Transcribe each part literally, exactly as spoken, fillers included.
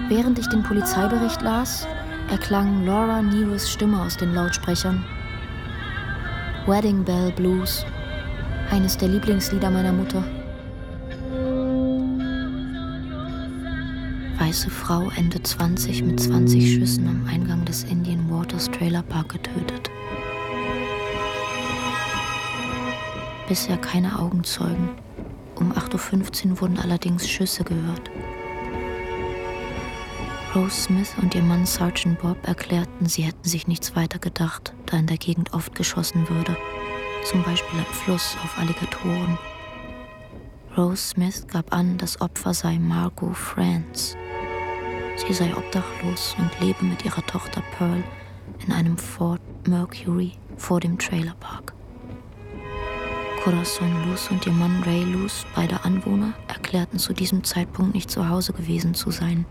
Während ich den Polizeibericht las, erklang Laura Neros Stimme aus den Lautsprechern. Wedding Bell Blues, eines der Lieblingslieder meiner Mutter. Weiße Frau, Ende zwanzig, mit zwanzig Schüssen am Eingang des Indian Waters Trailer Park getötet. Bisher keine Augenzeugen. Um acht Uhr fünfzehn wurden allerdings Schüsse gehört. Rose Smith und ihr Mann Sergeant Bob erklärten, sie hätten sich nichts weiter gedacht, da in der Gegend oft geschossen würde. Zum Beispiel am Fluss auf Alligatoren. Rose Smith gab an, das Opfer sei Margot France. Sie sei obdachlos und lebe mit ihrer Tochter Pearl in einem Ford Mercury vor dem Trailerpark. Corazon Luz und ihr Mann Ray Luz, beide Anwohner, erklärten zu diesem Zeitpunkt nicht zu Hause gewesen zu sein.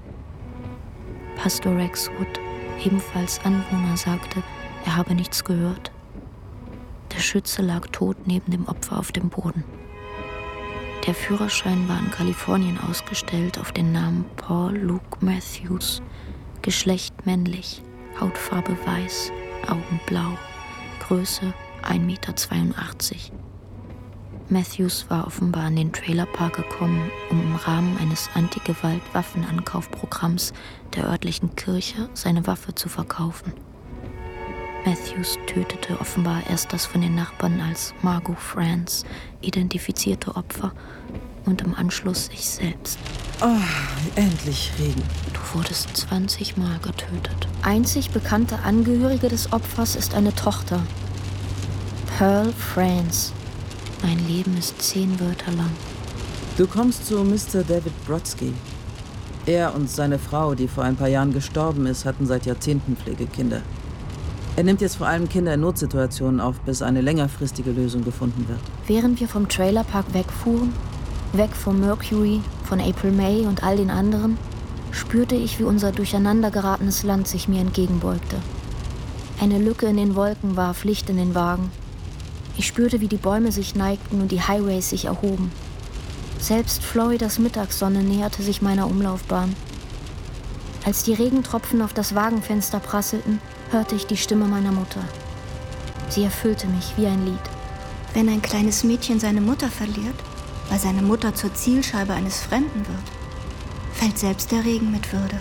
Pastor Rex Wood, ebenfalls Anwohner, sagte, er habe nichts gehört. Der Schütze lag tot neben dem Opfer auf dem Boden. Der Führerschein war in Kalifornien ausgestellt auf den Namen Paul Luke Matthews, Geschlecht männlich, Hautfarbe weiß, Augen blau, Größe ein Meter zweiundachtzig. Matthews war offenbar in den Trailerpark gekommen, um im Rahmen eines Antigewalt-Waffenankaufprogramms der örtlichen Kirche seine Waffe zu verkaufen. Matthews tötete offenbar erst das von den Nachbarn als Margot France identifizierte Opfer und im Anschluss sich selbst. Oh, endlich Regen. Du wurdest zwanzig Mal getötet. Einzig bekannte Angehörige des Opfers ist eine Tochter. Pearl France. Mein Leben ist zehn Wörter lang. Du kommst zu Mister David Brodsky. Er und seine Frau, die vor ein paar Jahren gestorben ist, hatten seit Jahrzehnten Pflegekinder. Er nimmt jetzt vor allem Kinder in Notsituationen auf, bis eine längerfristige Lösung gefunden wird. Während wir vom Trailerpark wegfuhren, weg vom Mercury, von April May und all den anderen, spürte ich, wie unser durcheinandergeratenes Land sich mir entgegenbeugte. Eine Lücke in den Wolken warf Licht in den Wagen. Ich spürte, wie die Bäume sich neigten und die Highways sich erhoben. Selbst Floridas Mittagssonne näherte sich meiner Umlaufbahn. Als die Regentropfen auf das Wagenfenster prasselten, hörte ich die Stimme meiner Mutter. Sie erfüllte mich wie ein Lied. Wenn ein kleines Mädchen seine Mutter verliert, weil seine Mutter zur Zielscheibe eines Fremden wird, fällt selbst der Regen mit Würde.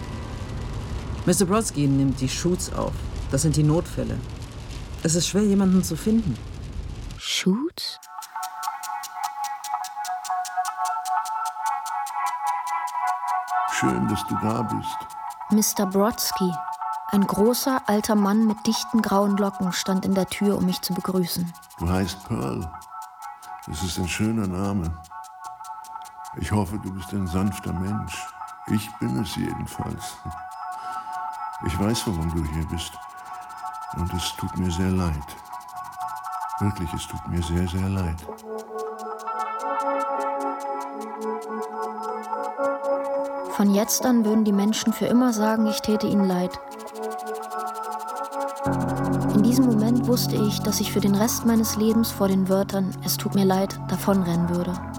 Mister Brodsky nimmt die Shoots auf. Das sind die Notfälle. Es ist schwer, jemanden zu finden. Shoots? Schön, dass du da bist. Mister Brodsky, ein großer, alter Mann mit dichten grauen Locken, stand in der Tür, um mich zu begrüßen. Du heißt Pearl. Das ist ein schöner Name. Ich hoffe, du bist ein sanfter Mensch. Ich bin es jedenfalls. Ich weiß, warum du hier bist. Und es tut mir sehr leid. Wirklich, es tut mir sehr, sehr leid. Von jetzt an würden die Menschen für immer sagen, ich täte ihnen leid. In diesem Moment wusste ich, dass ich für den Rest meines Lebens vor den Wörtern, es tut mir leid, davonrennen würde.